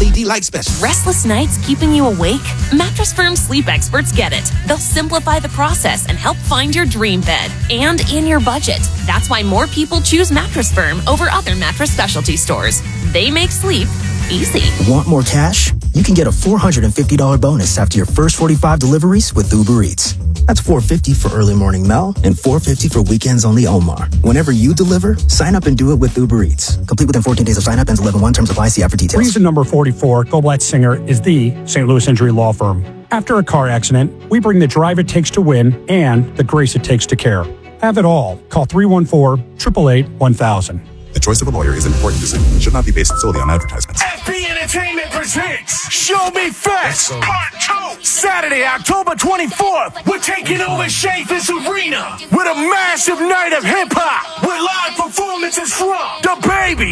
LED light special. Restless nights keeping you awake? Mattress Firm sleep experts get it. They'll simplify the process and help find your dream bed, and in your budget. That's why more people choose Mattress Firm over other mattress specialty stores. They make sleep easy. Want more cash? You can get a $450 bonus after your first 45 deliveries with Uber Eats. That's $450 for early morning Mel and $450 for weekends only Omar. Whenever you deliver, sign up and do it with Uber Eats. Complete within 14 days of sign up, ends 11/1. Terms apply. See app for details. Reason number 44, Goldblatt Singer is the St. Louis injury law firm. After a car accident, we bring the drive it takes to win and the grace it takes to care. Have it all. Call 314-888-1000. The choice of a lawyer is an important decision. It should not be based solely on advertisements. FB Entertainment presents Show Me Fest Part 2. Saturday, October 24th. We're taking over Chaffetz Arena with a massive night of hip-hop with live performances from The Baby,